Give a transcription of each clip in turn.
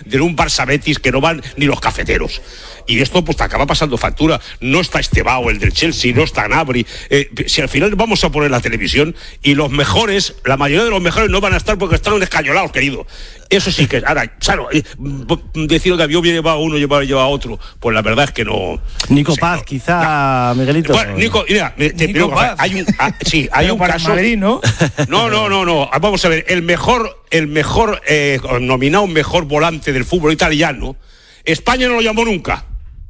de un Barça Betis que no van ni los cafeteros. Y esto pues te acaba pasando factura. No está Estebao, el del Chelsea, no está Gnabry. Si al final vamos a poner la televisión y los mejores, la mayoría de los mejores no van a estar porque están descañolados, querido. Eso sí que, ahora, claro, decir que había llevado uno, llevaba otro, pues la verdad es que no. Nico Paz, quizá, no. Miguelito. Bueno, Nico Paz. Hay un caso. Madrid, ¿no? No. Vamos a ver, el mejor nominado mejor volante del fútbol italiano, España no lo llamó nunca.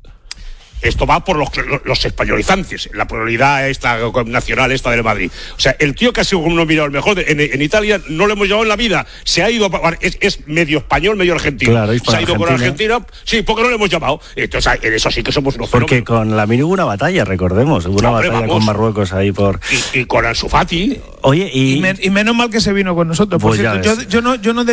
Esto va por los españolizantes, la pluralidad esta nacional esta del Madrid. O sea, el tío que ha sido nominado el mejor en Italia no lo hemos llevado en la vida. Se ha ido, es medio español, medio argentino. Claro, se ha ido con Argentina, sí, porque no lo hemos llamado. Entonces, en eso sí que somos unos porque fenómenos. con Lamine hubo una batalla, recordemos. Hubo una batalla con Marruecos ahí por... Y con Ansu Fati. Oye, y menos mal que se vino con nosotros. Por pues cierto, yo no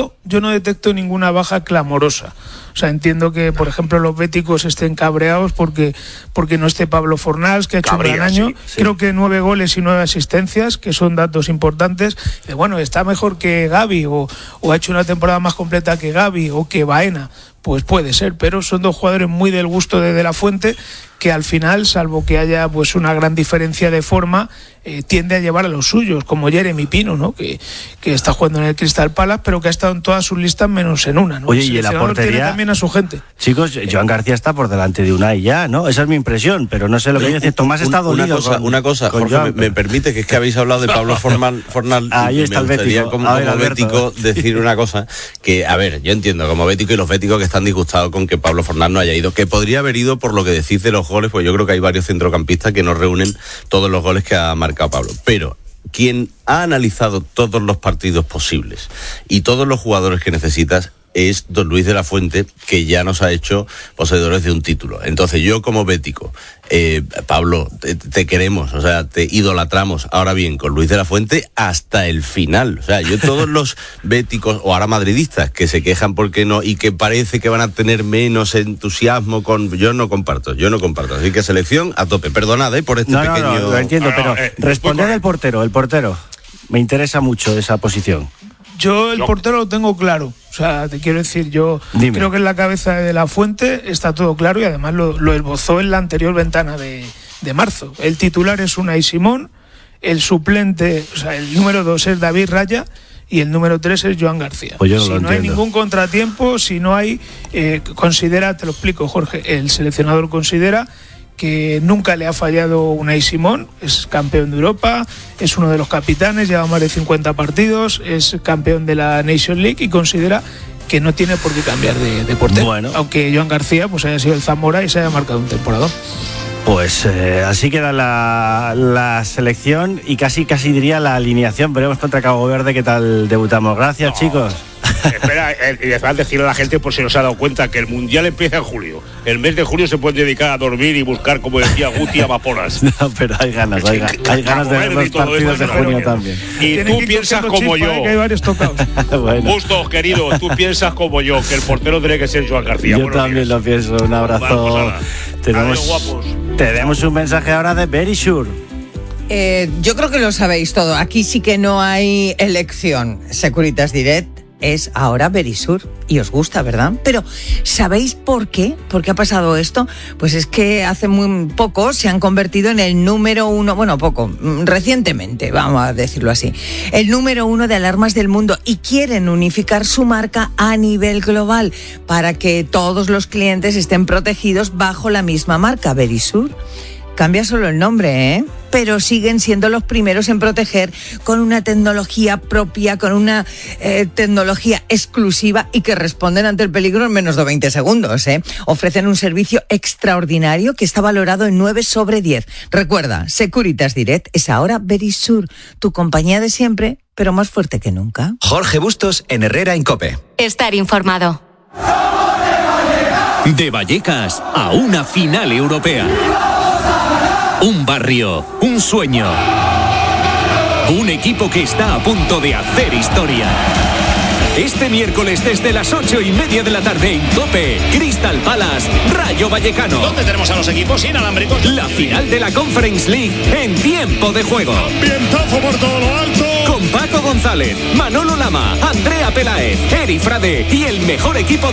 detecto ninguna baja clamorosa. O sea, entiendo que, por ejemplo, los béticos estén cabreados porque no esté Pablo Fornals, que ha hecho un gran año. Sí. Creo que 9 goles y 9 asistencias, que son datos importantes. Bueno, está mejor que Gavi o ha hecho una temporada más completa que Gavi o que Baena. Pues puede ser, pero son dos jugadores muy del gusto de la Fuente, que al final, salvo que haya pues una gran diferencia de forma, tiende a llevar a los suyos, como Jeremy Pino, ¿no? Que está jugando en el Crystal Palace, pero que ha estado en todas sus listas menos en una, ¿no? Oye, y en la portería tiene también a su gente. Chicos, Joan García está por delante de Unai ya, ¿no? Esa es mi impresión, pero no sé lo que dice. Tomás está dolido. Una cosa, Jorge, me permite, que es que habéis hablado de Pablo Fornal. Ahí está el bético. Como bético decir una cosa, que, a ver, yo entiendo, como bético y los béticos que están disgustados con que Pablo Fornal no haya ido, que podría haber ido por lo que decís de los goles, pues yo creo que hay varios centrocampistas que no reúnen todos los goles que ha marcado Pablo, pero quien ha analizado todos los partidos posibles y todos los jugadores que necesitas es don Luis de la Fuente, que ya nos ha hecho poseedores de un título. Entonces yo como bético, Pablo, te queremos, o sea, te idolatramos. Ahora bien, con Luis de la Fuente hasta el final. O sea, yo todos los béticos o ahora madridistas que se quejan porque no y que parece que van a tener menos entusiasmo yo no comparto. Así que selección a tope. Perdonad por este pequeño... No, lo entiendo, pero responder el portero. Me interesa mucho esa posición. Yo el portero lo tengo claro. O sea, te quiero decir, creo que en la cabeza de la Fuente está todo claro y además lo esbozó en la anterior ventana de marzo. El titular es Unai Simón, el suplente, o sea, el número 2 es David Raya y el número 3 es Joan García. Pues si no hay ningún contratiempo, si no hay, considera, te lo explico, Jorge, el seleccionador considera que nunca le ha fallado Unai Simón, es campeón de Europa, es uno de los capitanes, lleva más de 50 partidos, es campeón de la Nations League y considera que no tiene por qué cambiar de portero, aunque Joan García pues haya sido el Zamora y se haya marcado un temporador. Pues así queda la selección y casi diría la alineación. Veremos contra Cabo Verde qué tal debutamos. Gracias, chicos. Espera, y después decirle a la gente, por si no se ha dado cuenta, que el Mundial empieza en julio. El mes de julio se puede dedicar a dormir y buscar, como decía Guti, amapolas. No, pero hay ganas de ver los partidos de junio también. Y tú piensas como yo. Que hay varios tocados. Bueno. Justo, querido, tú piensas como yo, que el portero tiene que ser Joan García. Yo también lo pienso. Un abrazo. Tenemos un mensaje ahora de Verisure. Yo creo que lo sabéis todo. Aquí sí que no hay elección. Securitas Direct es ahora Verisur y os gusta, ¿verdad? Pero ¿sabéis por qué? ¿Por qué ha pasado esto? Pues es que hace muy poco se han convertido en el número 1, recientemente, vamos a decirlo así, el número 1 de alarmas del mundo y quieren unificar su marca a nivel global para que todos los clientes estén protegidos bajo la misma marca, Verisur. Cambia solo el nombre, ¿eh? Pero siguen siendo los primeros en proteger con una tecnología propia, con una tecnología exclusiva y que responden ante el peligro en menos de 20 segundos, ¿eh? Ofrecen un servicio extraordinario que está valorado en 9 sobre 10. Recuerda, Securitas Direct es ahora Verisur, tu compañía de siempre, pero más fuerte que nunca. Jorge Bustos en Herrera en COPE. Estar informado. De Vallecas a una final europea. Un barrio, un sueño. Un equipo que está a punto de hacer historia. Este miércoles desde las 8:30 de la tarde en COPE, Crystal Palace, Rayo Vallecano. ¿Dónde tenemos a los equipos inalámbricos? La final de la Conference League en tiempo de juego. Vientazo por todo lo alto. Con Paco González, Manolo Lama, Andrea Peláez, Eri Frade y el mejor equipo